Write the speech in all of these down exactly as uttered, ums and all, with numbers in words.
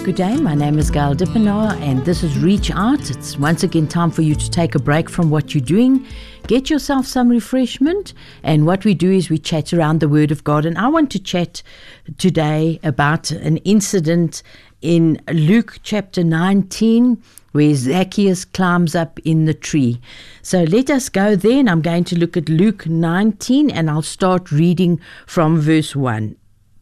Good day, my name is Gail Dippenaar and this is Reach Out. It's once again time for you to take a break from what you're doing, get yourself some refreshment, and what we do is we chat around the Word of God. And I want to chat today about an incident in Luke chapter nineteen where Zacchaeus climbs up in the tree. So let us go there, and I'm going to look at Luke nineteen and I'll start reading from verse one.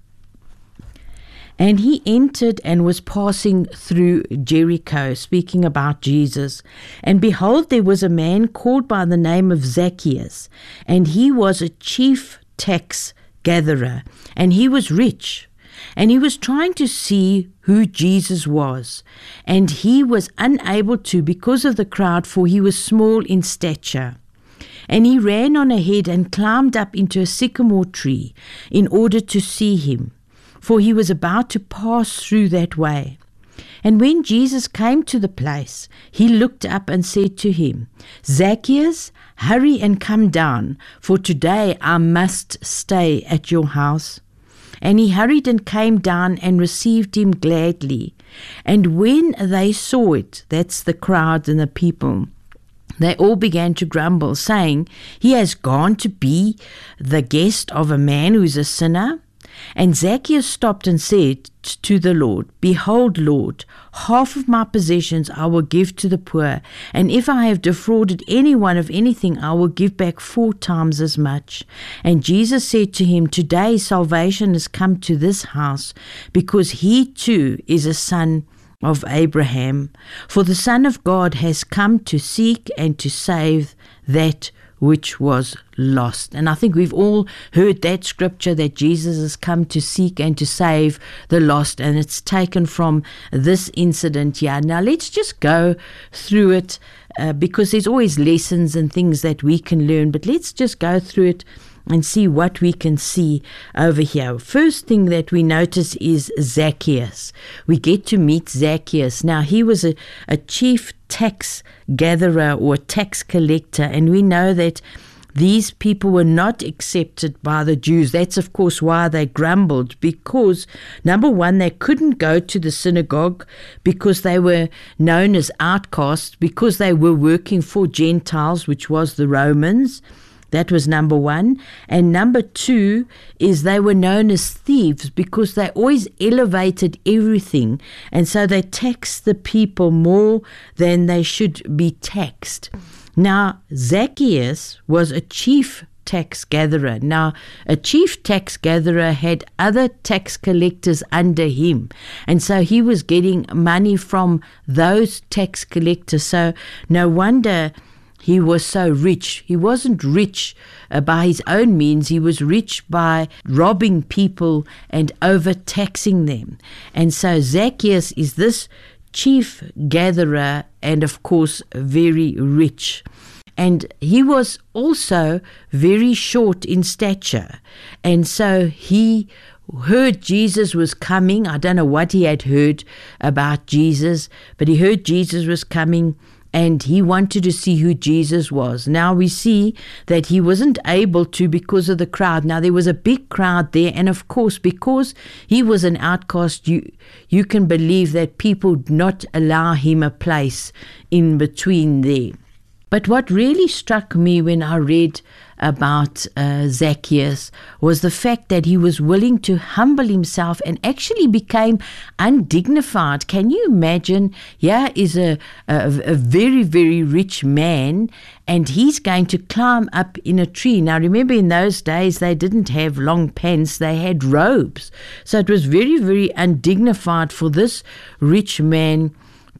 And he entered and was passing through Jericho, speaking about Jesus. And behold, there was a man called by the name of Zacchaeus, and he was a chief tax gatherer, and he was rich. And he was trying to see who Jesus was, and he was unable to because of the crowd, for he was small in stature. And he ran on ahead and climbed up into a sycamore tree in order to see him, for he was about to pass through that way. And when Jesus came to the place, he looked up and said to him, Zacchaeus, hurry and come down, for today I must stay at your house. And he hurried and came down and received him gladly. And when they saw it, that's the crowd and the people, they all began to grumble, saying, he has gone to be the guest of a man who is a sinner. And Zacchaeus stopped and said to the Lord, Behold, Lord, half of my possessions I will give to the poor, and if I have defrauded anyone of anything, I will give back four times as much. And Jesus said to him, Today salvation has come to this house, because he too is a son of Abraham. For the Son of God has come to seek and to save that which was lost. And I think we've all heard that scripture that Jesus has come to seek and to save the lost, and it's taken from this incident here. Now let's just go through it uh, because there's always lessons and things that we can learn, but let's just go through it and see what we can see over here. First thing that we notice is Zacchaeus. We get to meet Zacchaeus. Now, he was a, a chief tax gatherer or tax collector, and we know that these people were not accepted by the Jews. That's, of course, why they grumbled, because, number one, they couldn't go to the synagogue because they were known as outcasts, because they were working for Gentiles, which was the Romans. That was number one. And number two is they were known as thieves because they always elevated everything. And so they taxed the people more than they should be taxed. Now, Zacchaeus was a chief tax gatherer. Now, a chief tax gatherer had other tax collectors under him. And so he was getting money from those tax collectors. So no wonder he was so rich. He wasn't rich uh, by his own means. He was rich by robbing people and overtaxing them. And so Zacchaeus is this chief gatherer and, of course, very rich. And he was also very short in stature. And so he heard Jesus was coming. I don't know what he had heard about Jesus, but he heard Jesus was coming, and he wanted to see who Jesus was. Now we see that he wasn't able to because of the crowd. Now there was a big crowd there, and of course, because he was an outcast, you you can believe that people would not allow him a place in between there. But what really struck me when I read about uh, Zacchaeus was the fact that he was willing to humble himself and actually became undignified. Can you imagine? Here is a, a, a very, very rich man, and he's going to climb up in a tree. Now, remember, in those days, they didn't have long pants, they had robes. So it was very, very undignified for this rich man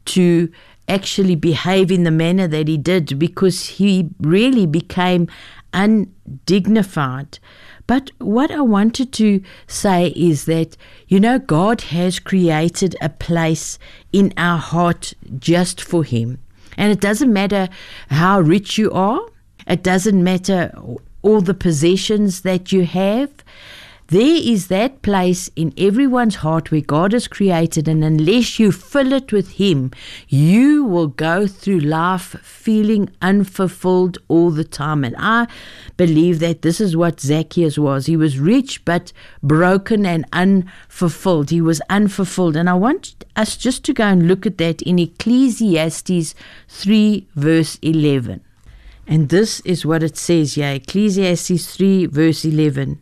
to actually behave in the manner that he did, because he really became undignified. But what I wanted to say is that, you know, God has created a place in our heart just for him. And it doesn't matter how rich you are. It doesn't matter all the possessions that you have. There is that place in everyone's heart where God has created, and unless you fill it with Him, you will go through life feeling unfulfilled all the time. And I believe that this is what Zacchaeus was. He was rich but broken and unfulfilled. He was unfulfilled. And I want us just to go and look at that in Ecclesiastes three verse eleven. And this is what it says here, Ecclesiastes three verse eleven.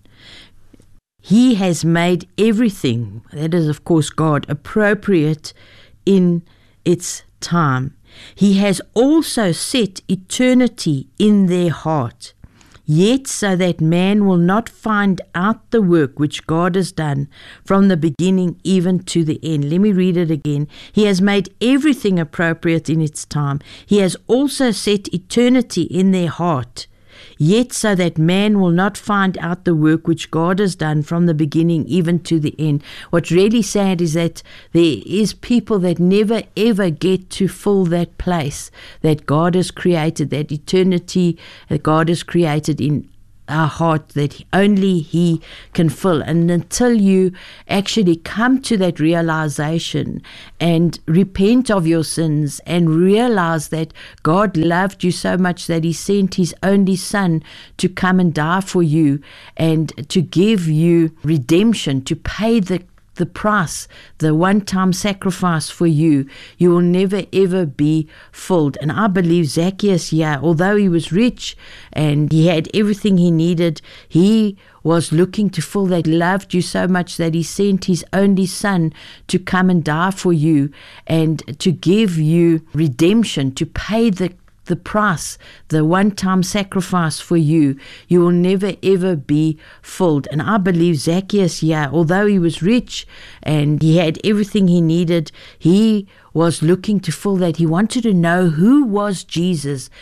He has made everything, that is of course God, appropriate in its time. He has also set eternity in their heart, yet so that man will not find out the work which God has done from the beginning even to the end. Let me read it again. He has made everything appropriate in its time. He has also set eternity in their heart, yet so that man will not find out the work which God has done from the beginning even to the end. What's really sad is that there is people that never ever get to fill that place that God has created, that eternity that God has created in our heart, that only He can fill. And until you actually come to that realization and repent of your sins and realize that God loved you so much that He sent His only Son to come and die for you and to give you redemption, to pay the the price, the one-time sacrifice for you, you will never ever be filled. And I believe Zacchaeus here, although he was rich and he had everything he needed, he was looking to fill that. Loved you so much that He sent His only Son to come and die for you and to give you redemption, to pay the the price, the one-time sacrifice for you, you will never ever be filled. And I believe Zacchaeus here, although he was rich and he had everything he needed, he was looking to fill that. He wanted to know who was Jesus